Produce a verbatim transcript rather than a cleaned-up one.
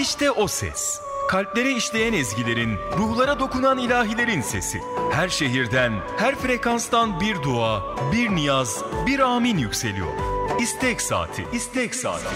İşte o ses. Kalplere işleyen ezgilerin, ruhlara dokunan ilahilerin sesi. Her şehirden, her frekanstan bir dua, bir niyaz, bir amin yükseliyor. İstek Saati, İstek Saati.